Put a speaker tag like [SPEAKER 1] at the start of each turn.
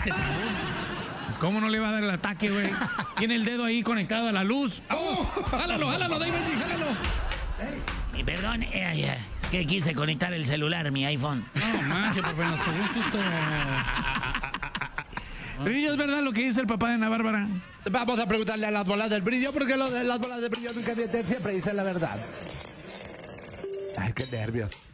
[SPEAKER 1] se trabó. Pues cómo no le va a dar el ataque, güey. Tiene el dedo ahí conectado a la luz. Jálalo, David, jálalo.
[SPEAKER 2] Y perdón, es que quise conectar el celular, mi iPhone.
[SPEAKER 1] No, manches, profe, nos pegó un susto. Brillo, ¿es verdad lo que dice el papá de Ana Bárbara?
[SPEAKER 3] Vamos a preguntarle a las bolas del brillo, porque lo de las bolas del brillo nunca mienten, siempre dicen la verdad. Ay, qué nervios.